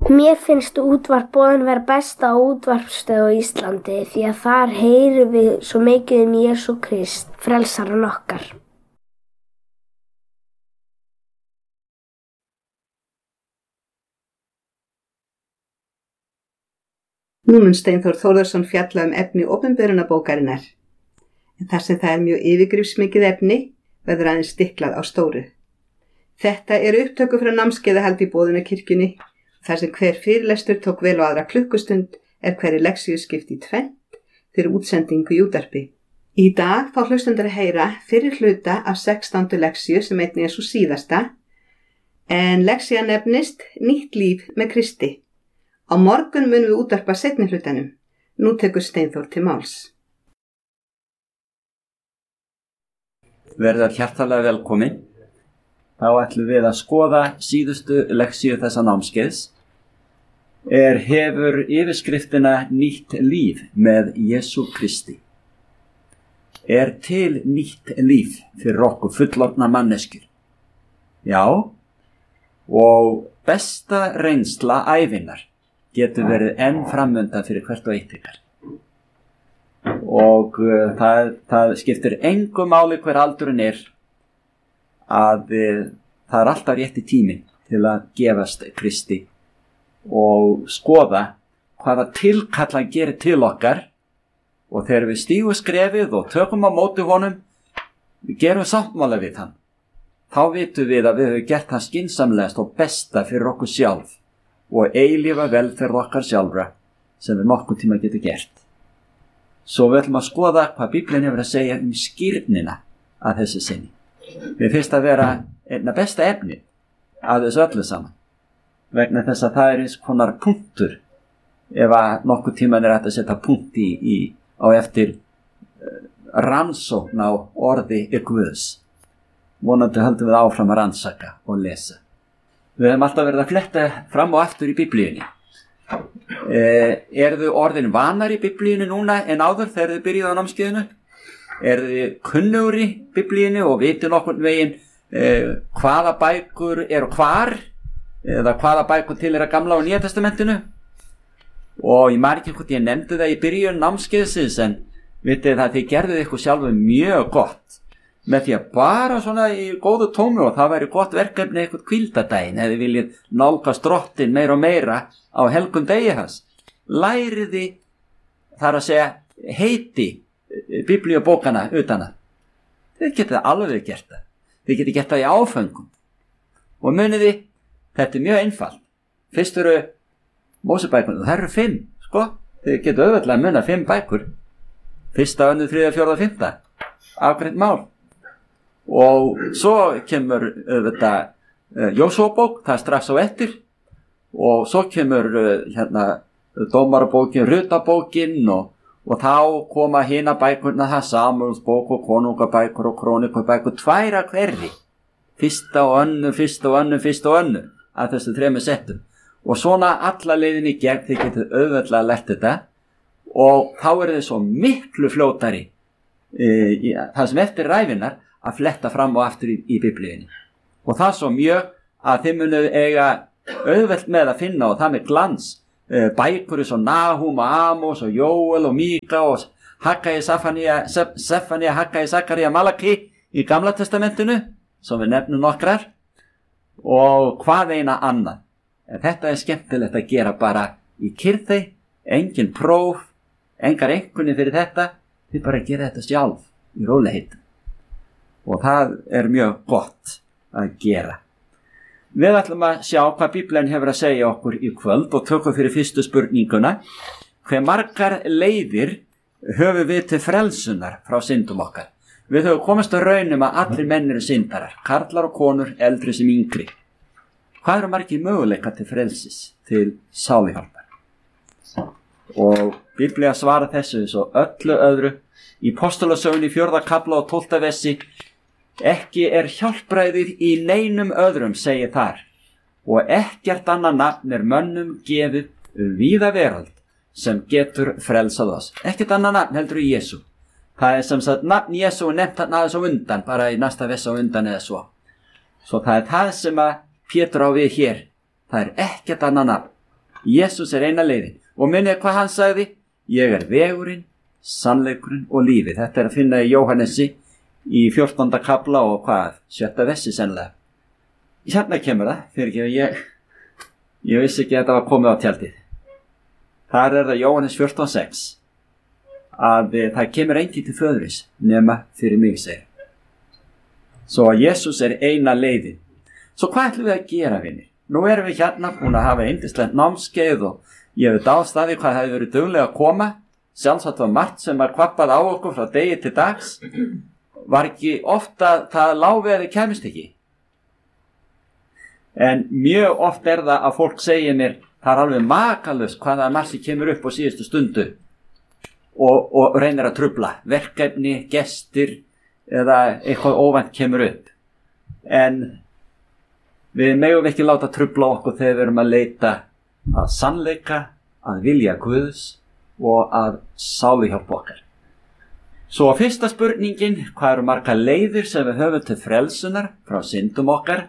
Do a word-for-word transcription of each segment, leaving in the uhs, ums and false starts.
Mér finnst útvarp Boðin vera besta útvarpsstöð á Íslandi því að þar heyrum við svo mikið um Jesú Krist, frelsarann okkar. Nú mun Steinþór Þórðarson fjalla um efni opinberunarbókarinnar, en þar sem það er mjög yfirgripsmikið efni verður aðeins stiklað á stóru. Þetta er upptöku frá námskeiðahald í Boðunarkirkjunni, þar sem hver fyrirlestur tók vel á aðra klukkustund er hverri leksíu skipt í tvennt fyrir útsendingu í útvarpi. Í dag fá hlustendur að heyra fyrir hluta af sextándu leksíu sem einnig er svo síðasta, en leksían nefnist Nýtt líf með Kristi. Á morgun munum við útvarpa seinni hlutanum. Nú tekur Steinþór til máls. Verða hjartalega velkomin. Þá ætlum við að skoða síðustu leksíu þessa námskeiðs. Er hefur yfirskriftina Nýtt líf með Jesú Kristi. Er til nýtt líf fyrir okkur fullorðna manneskjur? Já, og besta reynsla ævinnar getur verið enn framönda fyrir hvert og eitt ykkar. Og uh, það, það skiptir engu máli hver aldurinn er, að uh, það er alltaf rétti tíminn til að gefast Kristi og skoða hvaða tilkall hann gerir til okkar, og þegar við stígum skrefið og tökum á móti honum, við gerum sáttmála við hann, þá vitum við að við höfum gert það skynsamlegast og besta fyrir okkur sjálf og eilífa velferð okkar sjálfra sem við nokkuð tíma getum gert. Svo við ætlum að skoða hvað Biblían hefur að segja um skírnina að þessu sinni. Við finnst að vera einna besta efni að þessu öllu saman, vegna þess að það er eins konar punktur, ef að nokkuð tíman er hægt að setja punkt í, í á eftir uh, rannsókn á orði Guðs. Vonandi höldum við áfram að rannsaka og lesa. Við hefum alltaf verið að fletta fram og aftur í Biblíunni. Eh, eru þau orðin vanar í Biblíunni núna en áður þegar þau byrjuðu á námskeiðinu? Eru þau kunnugur í Biblíunni og viti nokkurn veginn eh, hvaða bækur eru hvar, eða hvaða bækur til er að Gamla og Nýja testamentinu? Og ég man ekki hvort ég nefndi það í byrjun námskeiðsins, en vitið það þið gerðuð ykkur sjálfu mjög gott með því að bara svona í góðu tómi, og það væri gott verkefni eitthvað hvíldardaginn eða viljið nálgast Drottinn meira og meira á helgum degi hans. Læriði, þar að segja, heiti biblíubókana utan að. Þið getið alveg gert það. Þið getið gert það í áföngum. Og muniði, þetta er mjög einfalt. Fyrst eru Mósebækurnar, það eru fimm, sko. Þið getið auðvitað að muna fimm bækur. Fyrsta, önnur, þriðja, fjórða, fimmta. Afgreitt mál. Og svo kemur auðvitað uh, Jósúabók, það er strax á eftir. Og svo kemur uh, hérna Dómarabókin, Rutabókin, og, og þá koma hina bækurna, það Samúelsbók og Konungabækur og Krónikabækur, tværa hverri. Fyrsta og önnur, fyrsta og önnur, fyrsta og önnur, að þessu þremur settum. Og svona alla leiðin í gegn, þið getið auðvitað að lært þetta, og þá er þið svo miklu fljótari e, í, það sem eftir ræfinar að fletta fram og aftur í, í biblíunni. Og það svo mjög að þið munu eiga auðvelt með að finna, og það með glans, e, bækur eins og Nahum og Amos og Jóel og Míka og Haggai, Sefania, Sefania, Haggai, Sakaría, Malaki í Gamla testamentinu, sem við nefnum nokkrar, og hvað eina annað. En þetta er skemmtilegt að gera bara í kyrrþey, engin próf, engar einkunni fyrir þetta, þið bara gera þetta sjálf í rólegheitum. Og það er mjög gott að gera. Við ætlum að sjá hvað Bíblan hefur að segja okkur í kvöld og tökum fyrir fyrstu spurninguna. Hve margar leiðir höfum við til frelsunar frá syndum okkar? Við höfum komast að raunum að allir menn eru syndarar, karlar og konur, eldri sem yngri. Hvað eru margir möguleika til frelsis, til sáluhjálpar? Og Biblía svara þessu eins og öllu öðru í Postulasögunni fjórða kafla og tólfta versi. Ekki er hjálpræðið í neinum öðrum, segir þar, og ekkert annað nafn er mönnum gefið um víða veröld sem getur frelsað oss. Ekkert annað nafn heldur í Jesú. Það er sem sagt nafn Jesú nefnt hann aðeins á undan, bara í næsta versi á undan eða svo. Svo það er það sem að Pétur á við hér. Það er ekkert annað nafn Jesús er eina leiðin. Og minnið hvað hann sagði? Ég er vegurinn, sannleikurinn og lífið. Þetta er að finna í Jóhannesi í fjórtánda kafla og hvað? Sjötta vessi sennilega. Hérna kemur það, fyrir ekki að ég, ég vissi ekki að þetta var komið á tjaldið. Þar er það Jóhannes fjórtán sex að það kemur enginn til föðuris nema fyrir mig, segir. Svo að Jesús er eina leiðin. Svo hvað ætlum við að gera, vinir? Nú erum við hérna búin að hafa yndislegt námskeið og ég hef dástaði hvað hefði verið duglega að koma. Sjálfsagt var margt sem var kvappað á okkur frá degi til dags. Var ekki ofta það láfið að þið kemist ekki. En mjög oft er það að fólk segir mér, það er alveg makalust hvaða massi kemur upp á síðustu stundu og, og reynir að trufla. Verkefni, gestir eða eitthvað óvænt kemur upp. En við megum ekki láta trufla okkur þegar við erum að leita að sannleika, að vilja Guðs og að sáluhjálpa okkar. Svo fyrsta spurningin, hvað eru marga leiðir sem við höfum til frelsunar frá syndum okkar?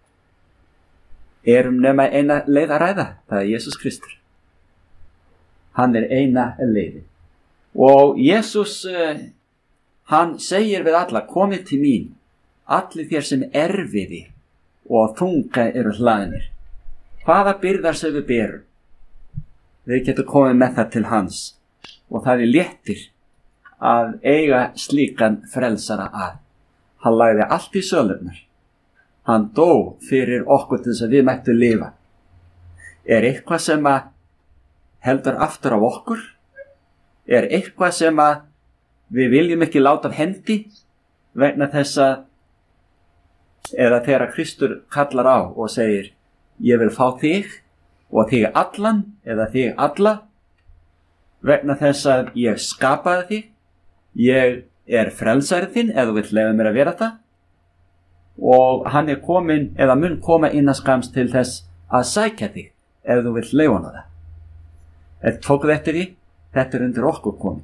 Erum nema eina leið að ræða, það er Jesús Kristur. Hann er eina leiði. Og Jesús, hann segir við alla, komið til mín, allir þér sem erfiði og þunga eru hlaðnir. Hvaða byrðar sem við berum? Við getum komið með það til hans og það er léttir að eiga slíkan frelsara að. Hann lagði allt í sölurnar. Hann dó fyrir okkur til þess að við mættum lifa. Er eitthvað sem að heldur aftur á okkur? Er eitthvað sem að við viljum ekki láta af hendi vegna þess að eða þegar Kristur kallar á og segir ég vil fá þig og þig allan eða þig alla vegna þess að ég skapaði þig, ég er frelsarið þinn eða þú vill leyfa mér að vera það og hann er komin eða mun koma innan skams til þess að sækja þig ef þú vill leyfa hana það. Er tókuð eftir því? Þetta er undir okkur komin.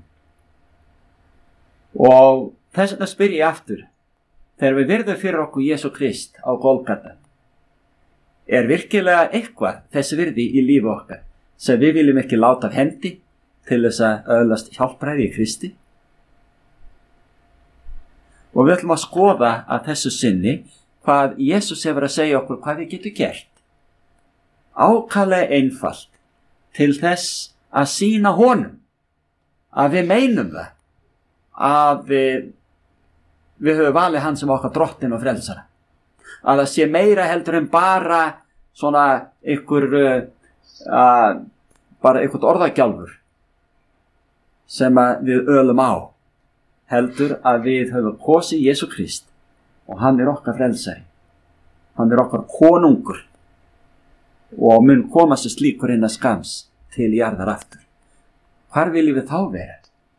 Og þess vegna spyr ég aftur, þegar við virðum fyrir okkur Jesú Krist á Golgata, er virkilega eitthvað þess virði í lífi okkar sem við viljum ekki láta af hendi til þess að öðlast hjálpræði í Kristi? Og við ætlum að skoða að þessu sinni hvað Jesús hefur að segja okkur hvað við getum gert. Ákaflega einfalt til þess að sýna honum að við meinum það að við, við höfum valið hann sem okkar drottin og frelsara. Að það sé meira heldur en bara svona ykkur uh, bara ykkur orðagjálfur sem að við ölum á. Heldur að við höfum kosið Jesú Krist og hann er okkar frelsari. Hann er okkar konungur og mun koma sér slíkur inn að skams til jarðar aftur. Hvar viljum við þá vera?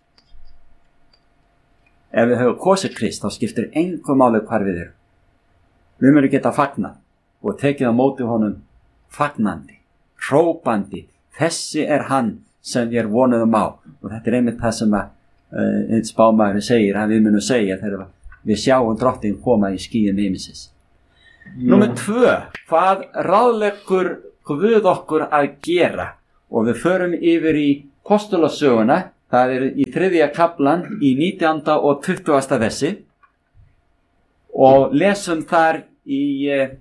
Ef við höfum kosið Krist þá skiptir engu máli hvar við erum. Við munum geta fagnað og tekið á móti honum fagnandi, hrópandi. Þessi er hann sem við vonuðum á og þetta er einmitt það sem að Uh, einn spámaður segir að við munum segja þegar við sjáum drottin koma í skýjum himinsins. Númer tvö, hvað ráðleggur Guð okkur að gera? Og við förum yfir í Postulasöguna, það er í þriðja kaflan í nítjánda og tuttugasta versi og lesum þar í uh,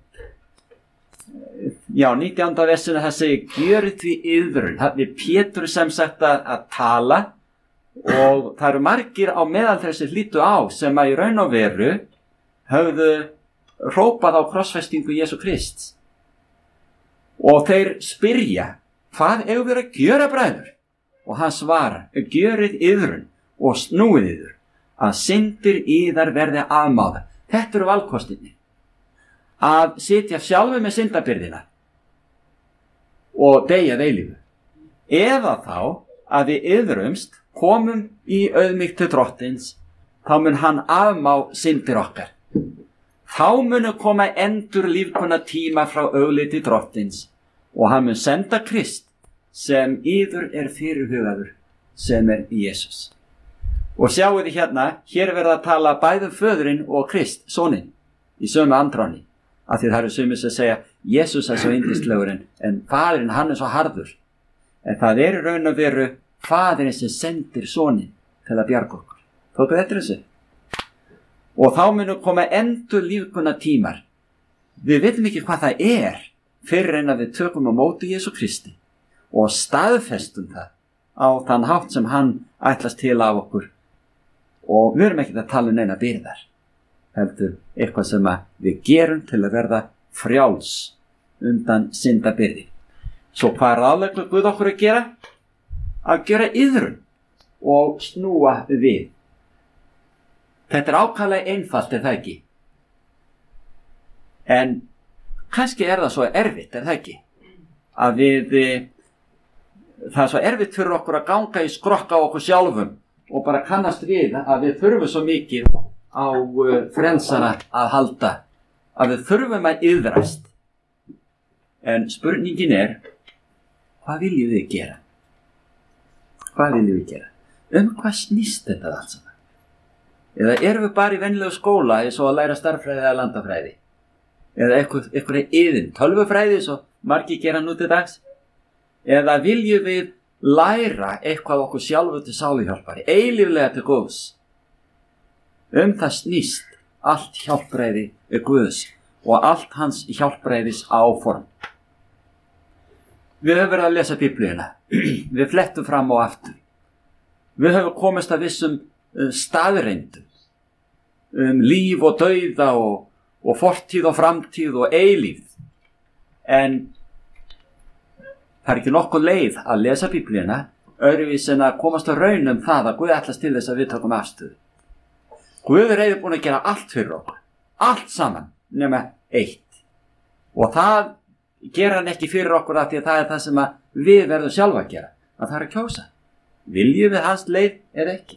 já, nítjánda versinu það segir gjörið því yðrun. Það er Pétur sem sagt að, að tala og það eru margir á meðal þessi hlýtu á sem að í raun og veru höfðu hrópað á krossfestingu Jesú Krist og þeir spyrja hvað eigum við að gjöra bræður? Og hann svarar, gjörið yðrun og snúið yður að syndir yðar verði afmáðar. Þetta eru valkostinni að sitja sjálfu með syndabyrðina og deyja eilífu eða þá að við yðrumst komum í auðmýkt til drottins, þá mun hann afmá syndir okkar. Þá munu koma endur lífkona tíma frá augliti drottins og hann mun senda Krist sem yður er fyrirhugaður, sem er Jesús. Og sjáu þið hérna, hér er verið að tala bæðum föðurinn og Krist, soninn, í sömu andráni. Af því það eru sumir sem segja, Jésús er svo yndislegur en, en faðirinn hann er svo harður. En það er í raun og veru faðirinn sem sendir sonin til að bjarga okkur. Tóku þetta þessu? Og þá munum koma endur lífguna tímar. Við veitum ekki hvað það er fyrir en að við tökum á móti Jesú Kristi og staðfestum það á þann hátt sem hann ætlast til af okkur. Og við erum ekki að tala um neina byrðar. Heldur eitthvað sem við gerum til að verða frjáls undan syndabyrði. Svo hvað er ráðleggur Guð okkur að gera? Að gera iðrun og snúa við. Þetta er ákaflega einfalt, er það ekki? En kannski er það svo erfitt, er það ekki? Að við, það er svo erfitt fyrir okkur að ganga í skrokka á okkur sjálfum og bara kannast við að við þurfum svo mikið á frelsara að halda, að við þurfum að iðrast. En spurningin er, hvað viljum við gera? Hvað viljum við gera? Um hvað snýst þetta allt saman? Eða erum við bara í venjulegu skóla eins og að læra starffræði eða landafræði? Eða eitthvað, eitthvað iðin, tölvufræði svo margir gera nú til dags? Eða viljum við læra eitthvað okkur sjálfu til sáluhjálpari, eilíflega til Guðs? Um það snýst allt hjálpræði er Guðs og allt hans hjálpræðis áform. Við höfum verið að lesa Biblíuna, við flettum fram og aftur. Við höfum komist að vissum staðreindum um líf og dauða og, og fortíð og framtíð og eilífð. En það er ekki nokkuð leið að lesa Biblíuna öðruvís en að komast að raun um það að Guð ætlast til þess að við tökum afstöðu. Guð er reiður búin að gera allt fyrir okkur, allt saman nema eitt. Og það gera hann ekki fyrir okkur af því að það er það sem að við verðum sjálfa að gera, að það er að kjósa. Viljum við hans leið eða ekki?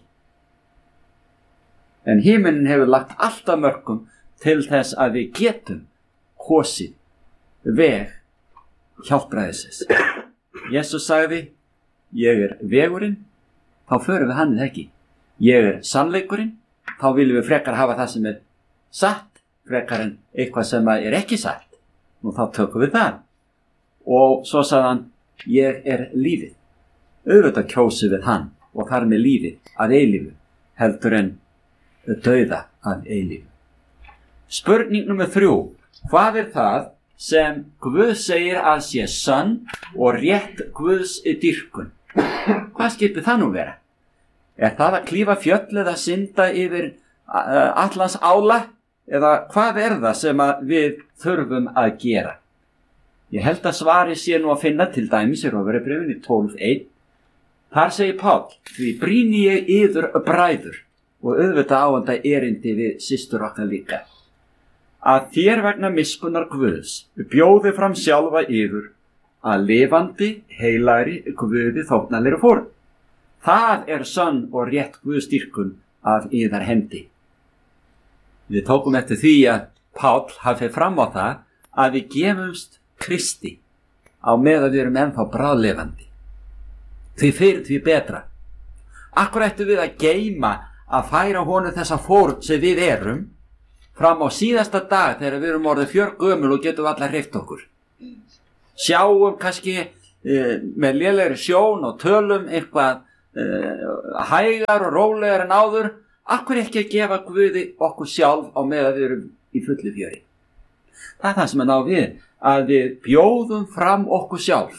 En himinin hefur lagt allt af mörkum til þess að við getum kosið veg hjálpræðisins. Jesús sagði, ég er vegurinn, þá förum við hann eða ekki. Ég er sannleikurinn, þá viljum við frekar hafa það sem er satt, frekar en eitthvað sem er ekki satt. Og þá tökum við það. Og svo sagði hann, ég er lífið. Auðvitað kjósum við hann og þar með lífið að eilífu heldur en dauða að eilífu. Spurning nummer þrjú. Hvað er það sem Guð segir að sé sönn og rétt Guðs dýrkun? Hvað skiptir það nú vera? Er það að klífa fjöll eða synda yfir allans ála? Eða hvað er það sem við þurfum að gera? Ég held að svari sé nú að finna til dæmis í Rómverjabréfinu tólf eitt. Þar segir Páll, því brýni ég yður bræður og auðvitað áanda erindi við systur okkar líka, að þér vegna miskunnar Guðs bjóði fram sjálfa yður að lifandi, heilagri Guði þóknanlegri fórn. Það er sönn og rétt Guðs dýrkun af yðar hendi. Við tókum eftir því að Páll hafi fram á það að við gefumst Kristi á meðan við erum ennþá bráðlifandi. Því fyrir því betra. Akkur ættu við að geyma að færa honum þessa fórn sem við erum fram á síðasta dag þegar við erum orðið fjörgömul og getum allar hreift okkur. Sjáum kannski e, með lélegri sjón og tölum eitthvað e, hægar og rólegar en áður. Akkur ekki að gefa Guði okkur sjálf á meðan við erum í fullu fjöri. Það er það sem að ná við, að við bjóðum fram okkur sjálf.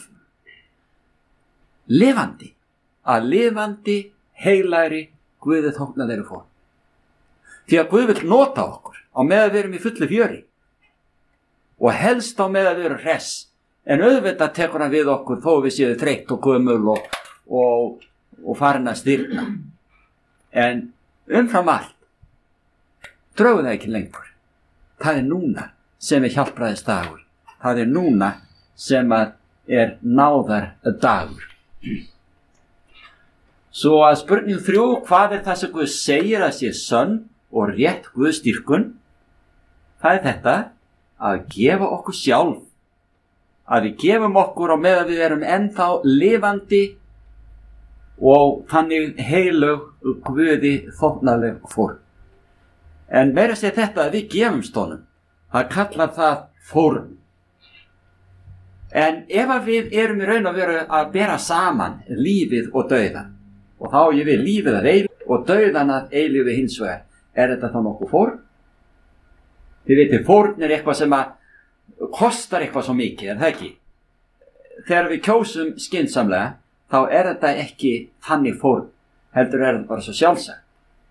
Lifandi, að lifandi, heilagri Guði þóknanlegri fórn. Því að Guð vill nota okkur á meðan við erum í fullu fjöri. Og helst á meðan við erum hress. En auðvitað tekur hann við okkur þó við séum þreytt og gömul og, og, og farin að stirna. En umfram allt, drögu það ekki lengur. Það er núna sem er hjálpræðis dagur. Það er núna sem er náðar dagur. Svo að spurning þrjú, hvað er það sem Guð segir að sé sönn og rétt Guðs dýrkun? Það er þetta að gefa okkur sjálf. Að við gefum okkur á meðan við erum ennþá lifandi og þannig heilög Guði þóknanleg fórn. En meira sé þetta að við gefumst honum. Það kallar það fórn. En ef að við erum í raun og veru að bera saman lífið og dauðan, og þá ég við lífið að eilífi og dauðan að eilífi hins vegar, er þetta þá nokkuð fórn? Þið veitir, fórn er eitthvað sem að kostar eitthvað svo mikið, er það ekki? Þegar við kjósum skynsamlega, þá er þetta ekki þannig fórn, heldur er þetta bara svo sjálfsagt.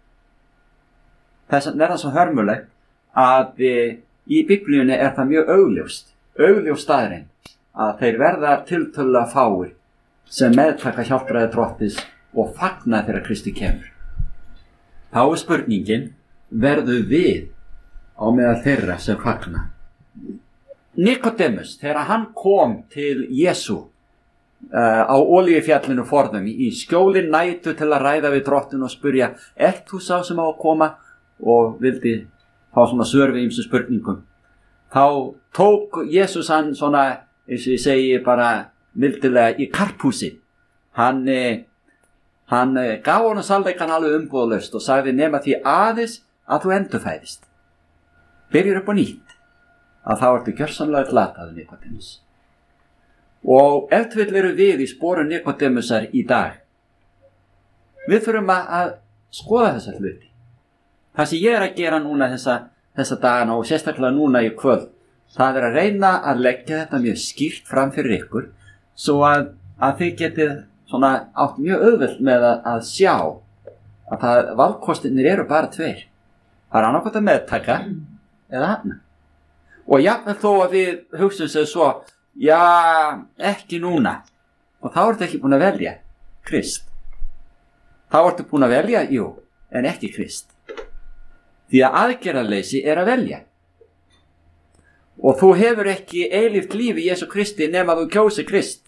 Þess vegna er það svo hörmulegt að í Biblíunni er það mjög augljóst, augljóst staðurinn, að þeir verða tiltölulega fáir sem meðtaka hjálpræði Drottins og fagna þegar Kristi kemur. Þá er spurningin, verðu við á meðal þeirra sem fagna? Nikodemus, þegar hann kom til Jesú uh, á Olíufjallinu forðum í skjóli nætu til að ræða við Drottin og spurja, ert þú sá sem á að koma? Og vildi fá svona svör við ýmsum spurningum. Þá tók Jesús hann svona, eins og ég segi bara mildilega, í karphúsi. Hann, eh, hann eh, gaf honum sannleikann alveg umbúðalaust og sagði, nema því aðeins að þú endurfæðist. Byrjur upp á nýtt, að þá ertu gjörsamlega glataður, Nikodemus. Og ef til vill eru við í sporum Nikodemusar í dag, við þurfum að skoða þessa hluti. Það sem ég er að gera núna þessa, þessa dagana og sérstaklega núna í kvöld, það er að reyna að leggja þetta mjög skýrt fram fyrir ykkur, svo að, að þið getið svona átt mjög auðvelt með að, að sjá að það, valkostirnir eru bara tveir. Það er annarkvæmt að meðtaka eða hafna. Og jafnvel þó að við hugsum sér svo, já, ekki núna. Og þá ertu ekki búin að velja Krist. Þá ertu búin að velja, jú, en ekki Krist. Því að aðgerðarleysi er að velja. Og þú hefur ekki eilíft líf í Jesú Kristi nema þú kjósi Krist.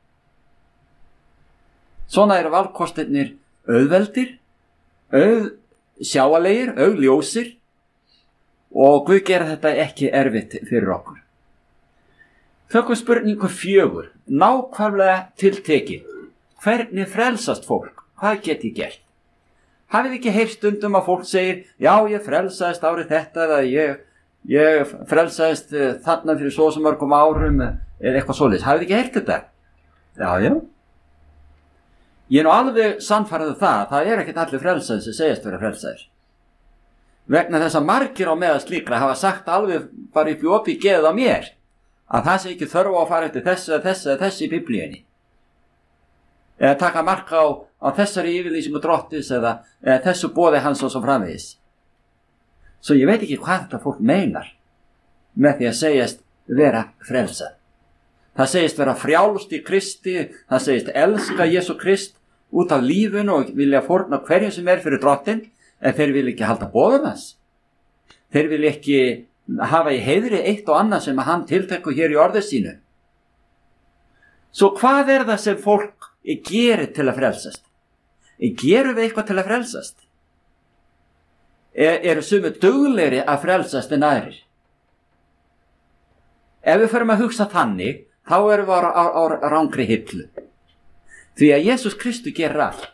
Svona eru valkostirnir auðveldir, auðsjáalegir, auðljósir og Guð gera þetta ekki erfitt fyrir okkur. Tökum spurningu fjögur, nákvæmlega tiltekið. Hvernig frelsast fólk? Hvað get ég gert? Hafið ekki heyrt stundum að fólk segir, já, ég frelsaðist árið þetta eða ég, ég frelsaðist þarna fyrir svo sem mörgum árum eða eitthvað svoleiðis. Hafið ekki heyrt þetta? Já, já. Ég er nú alveg sannfærður það, það er ekkert allir frelsaðir sem segjast vera frelsaðir. Vegna þess að margir á meðal slíkra hafa sagt alveg bara upp í opið geðið á mér að það sé ekki þörf á að fara eftir þessu eða þessu eða þessu í Biblíunni. Eða taka mark á, á þessari yfirlýsingu Drottins eða, eða þessu boði hans og svo framvegis. Svo ég veit ekki hvað þetta fólk meinar með því að segjast vera frelsað. Það segist vera frjálst í Kristi, það segist elska Jesú Krist út af lífinu og vilja fórna hverju sem er fyrir Drottin, en þeir vil ekki halda boðum hans. Þeir vil ekki hafa í heiðri eitt og annað sem hann tiltekur hér í orði sínu. Svo hvað er það sem fólk gerir til að frelsast? Gerum við eitthvað til að frelsast? Er, eru sumir duglegri að frelsast en aðrir? Ef við förum að hugsa þannig, þá erum við á, á, á rangri hillu. Því að Jesús Kristus gerir allt.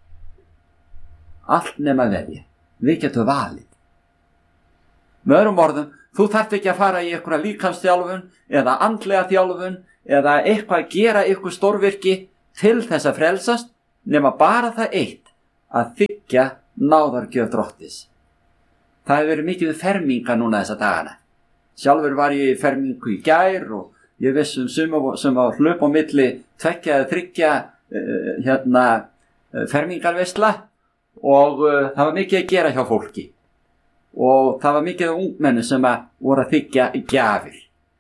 Allt nema velja. Við getum valið. Með öðrum orðum, þú þarft ekki að fara í einhverja líkamsþjálfun eða andlega þjálfun eða eitthvað að gera eitthvað stórvirki til þess að frelsast, nema bara það eitt að þiggja náðargjöf Drottins. Það hefur verið mikið ferminga núna þessa dagana. Sjálfur var ég í fermingu í gær og ég viss um suma sem á hlaup á milli tveggja eða þriggja uh, hérna, uh, fermingarveisla og uh, það var mikið að gera hjá fólki. Og það var mikið af ungmenni sem að voru að þiggja gjafir.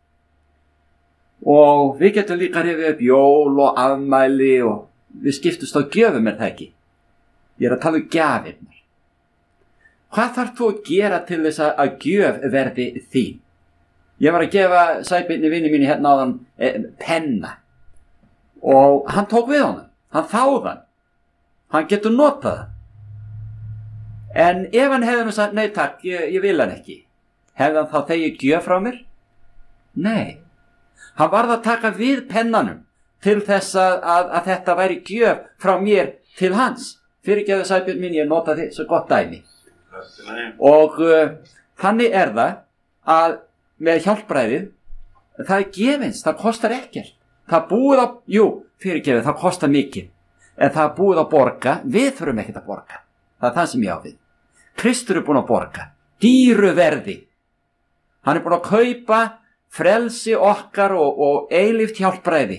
Og við getum líka rifið upp jól og afmæli og við skiptumst á gjöfum, er það ekki? Ég er að tala um gjafirnar. Hvað þarf þú að gera til þess að gjöf verði þín? Ég var að gefa Sæbirni vini mínu hérna áðan eh, penna og hann tók við honum, hann þáði hann, hann getur notað það. En ef hann hefði nú sagt, nei takk, ég, ég vil hann ekki, hefði hann þá þegið gjöf frá mér? Nei, hann varð að taka við pennanum til þess að, að, að þetta væri gjöf frá mér til hans. Fyrirgefðu Sæbjörn mín, ég nota þið svo gott dæmi. Og uh, þannig er það að með hjálpræðið það er gefins, það kostar ekkert. Það búið að, jú, fyrirgefið, það kostar mikið, en það er búið að borga, við þurfum ekkert að borga. Það er það sem ég á við. Kristur er búin að borga, dýru verði. Hann er búin að kaupa frelsi okkar og, og eilíft hjálpræði.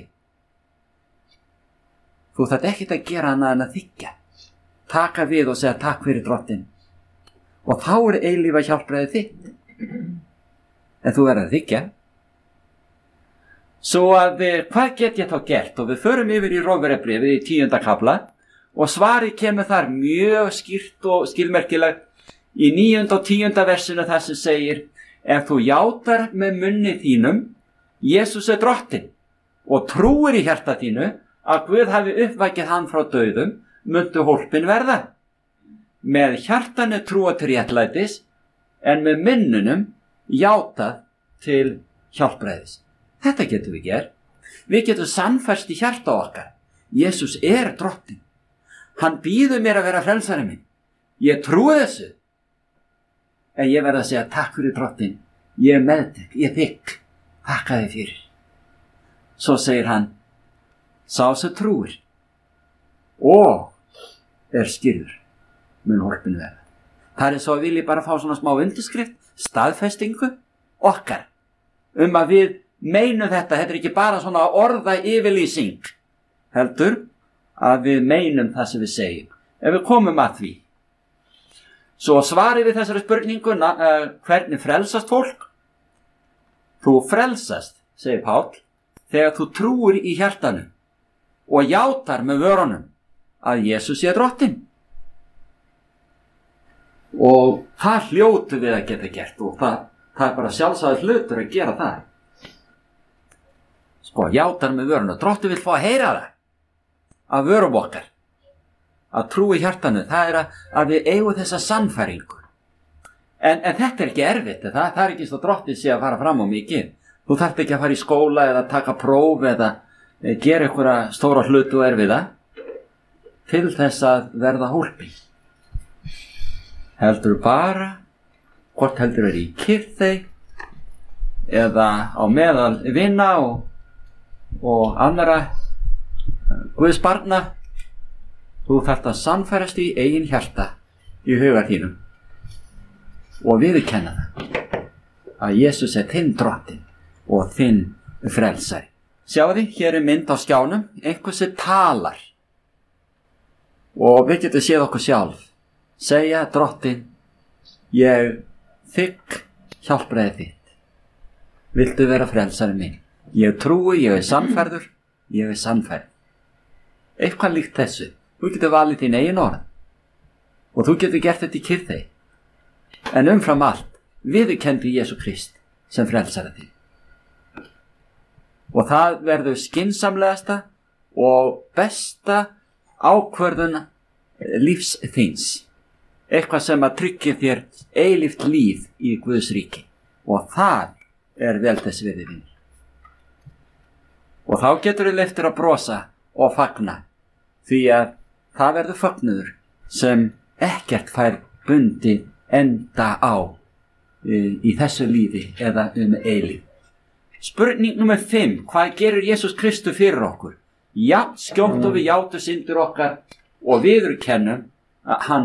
Þú þarft ekkert að gera annað en að þiggja. Taka við og segja takk fyrir Drottinn. Og þá er eilífa hjálpræði þitt. En þú verður að þiggja. Svo að hvað get ég þá gert? Og við förum yfir í Rómverjabréfið í tíunda kafla og svarið kemur þar mjög skýrt og skilmerkilegt í níunda og tíunda versinu þar sem segir: ef þú játar með munni þínum Jesús er Drottinn og trúir í hjarta þínu að Guð hafi uppvækið hann frá dauðum, muntu hólpin verða. Með hjartanu trúa til réttlætis, en með munnunum játað til hjálpræðis. Þetta getum við gert. Við getum sannfærst í hjarta okkar. Jesús er Drottinn. Hann býður mér að vera frelsari minn. Ég trúi þessu. En ég verð að segja takk fyrir Drottinn. Ég er meðtek, ég þykk. Þakka þig fyrir. Svo segir hann: sá sem trúir og er skýrður mun hólpin verða. Það er svo að vilja bara fá svona smá undirskrift, staðfestingu okkar um að við meinum þetta. Þetta er ekki bara svona orða yfirlýsing, heldur að við meinum það sem við segjum. Ef við komum að því, svo svarið við þessari spurningu, uh, hvernig frelsast fólk? Þú frelsast, segir Páll, þegar þú trúir í hjartanu og játar með vörunum að Jesús sé Drottinn. Og það hljótu við að geta gert, og það, það er bara sjálfsagður hlutur að gera það. Sko, játar með vörunum. Drottinn vill fá að heyra það af vörum okkar. Að trúi hjartanu, það er að, að við eigum þessa sannfæringu. En, en þetta er ekki erfitt, það, það er ekki svo Drottinn sé að fara fram á mikið. Þú þarft ekki að fara í skóla eða taka próf eða e, gera einhverja stóra hlutu og erfiða til þess að verða hólpin. Heldur bara, hvort heldur er í kyrþey eða á meðal vinna og, og annara Guðs barna, þú þarft að sannfærast í eigin hjarta í huga þínum og viðurkenna það að Jesús er þinn Drottinn og þinn frelsari. Sjáðu, hér er mynd á skjánum, einhver sem talar og við getum séð okkur sjálf segja: Drottinn, ég þigg hjálpræði þitt. Viltu vera frelsari minn? Ég trúi, ég er sannfærður, ég er sannfærð. Eitthvað líkt þessu. Þú getur valið þín eigin orð og þú getur gert þetta í kyrþey. En umfram allt, viðurkenndi Jesú Krist sem frelsari þín. Og það verður skynsamlegasta og besta ákvörðun lífs þíns. Eitthvað sem að tryggja þér eilíft líf í Guðs ríki. Og það er vel þess virði, vinur. Og þá getur við leyft þér að brosa og fagna, því að það verður fagnuður sem ekkert fær bundið enda á í, í þessu lífi eða um eilíf. Spurning nummer fimm. Hvað gerir Jesús Kristur fyrir okkur? Já, skjótt og við játum syndir okkar og viðurkennum að hann